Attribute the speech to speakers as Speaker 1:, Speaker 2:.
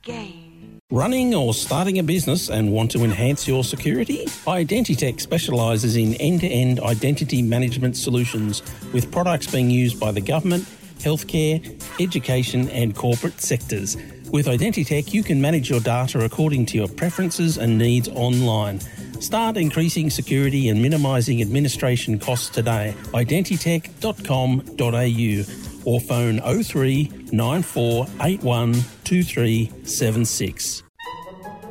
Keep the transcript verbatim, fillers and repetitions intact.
Speaker 1: game.
Speaker 2: Running or starting a business and want to enhance your security? Identitech specialises in end-to-end identity management solutions with products being used by the government, healthcare, education and corporate sectors. With Identitech, you can manage your data according to your preferences and needs online. Start increasing security and minimising administration costs today. identitech dot com dot a u or phone oh three nine four eight one two three seven six.